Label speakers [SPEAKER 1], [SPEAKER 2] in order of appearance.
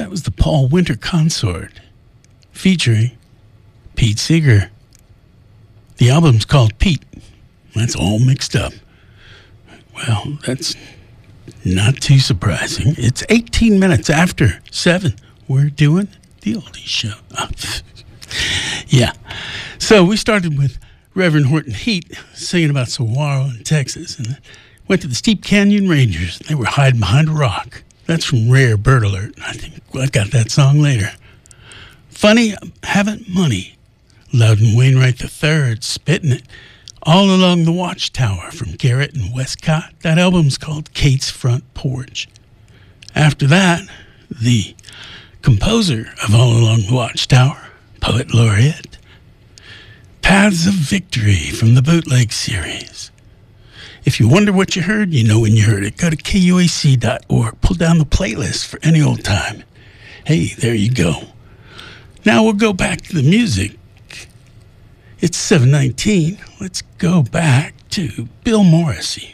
[SPEAKER 1] That was the Paul Winter Consort featuring Pete Seeger. The album's called Pete. That's all mixed up. Well, that's not too surprising. It's 18 minutes after 7. We're doing the Oldies Show. Yeah. So we started with Reverend Horton Heat singing about Saguaro in Texas, and went to the Steep Canyon Rangers. They were hiding behind a rock. That's from Rare Bird Alert. I think I got that song later. Funny Haven't Money. Loudon Wainwright III spitting it all along the Watchtower from Garrett and Westcott. That album's called Kate's Front Porch. After that, the composer of All Along the Watchtower, Poet Laureate, Paths of Victory from the Bootleg series. If you wonder what you heard, you know when you heard it. Go to KUAC.org. Pull down the playlist for any old time. Hey, there you go. Now we'll go back to the music. It's 7:19. Let's go back to Bill Morrissey.